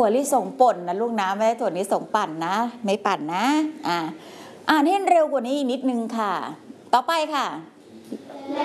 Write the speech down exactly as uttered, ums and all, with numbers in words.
ถั่วลิสงป่นนะลูกนะไม่ได้ถั่วลิสงปั่นนะไม่ปั่นนะอ่าอ่านให้เร็วกว่านี้อีกนิดนึงค่ะต่อไปค่ะ